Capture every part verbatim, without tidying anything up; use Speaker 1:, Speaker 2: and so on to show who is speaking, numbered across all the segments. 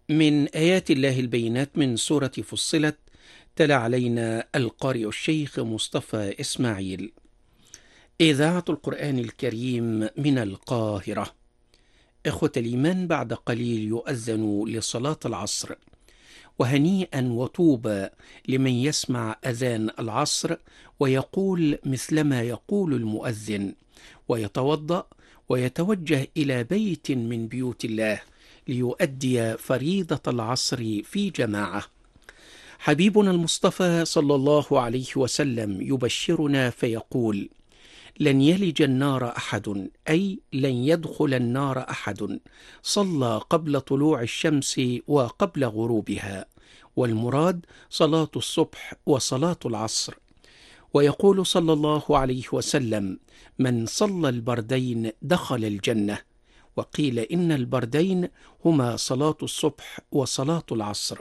Speaker 1: من آيات الله البينات من سورة فصلت. تلا علينا القارئ الشيخ مصطفى إسماعيل. إذاعة القرآن الكريم من القاهرة. إخوة الإيمان، بعد قليل يؤذن لصلاة العصر، وهنيئا وطوبى لمن يسمع أذان العصر ويقول مثلما يقول المؤذن، ويتوضأ ويتوجه إلى بيت من بيوت الله ليؤدي فريضة العصر في جماعة. حبيبنا المصطفى صلى الله عليه وسلم يبشرنا فيقول: لن يلج النار أحد، أي لن يدخل النار أحد صلى قبل طلوع الشمس وقبل غروبها، والمراد صلاة الصبح وصلاة العصر. ويقول صلى الله عليه وسلم: من صلى البردين دخل الجنة. وقيل إن البردين هما صلاة الصبح وصلاة العصر.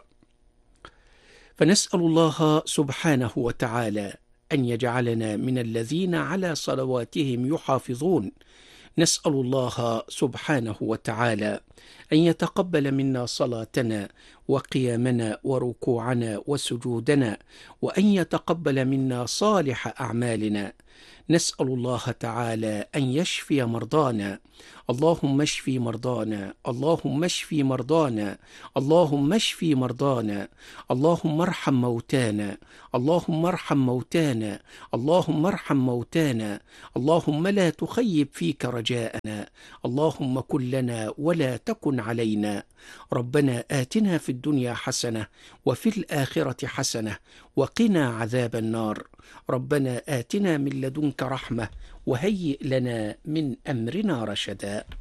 Speaker 1: فنسأل الله سبحانه وتعالى أن يجعلنا من الذين على صلواتهم يحافظون. نسأل الله سبحانه وتعالى أن يتقبل منا صلاتنا وقيامنا وركوعنا وسجودنا، وأن يتقبل منا صالح أعمالنا. نسأل الله تعالى أن يشفي مرضانا. اللهم اشفي مرضانا، اللهم اشفي مرضانا، اللهم اشفي مرضانا، اللهم ارحم موتانا، اللهم ارحم موتانا، اللهم ارحم موتانا، اللهم لا تخيب فيك رجاءنا، اللهم كن لنا ولا تكن علينا. ربنا آتنا في الدنيا حسنة وفي الآخرة حسنة وقنا عذاب النار. ربنا آتنا من لدنك رحمة وهيئ لنا من أمرنا رشدا.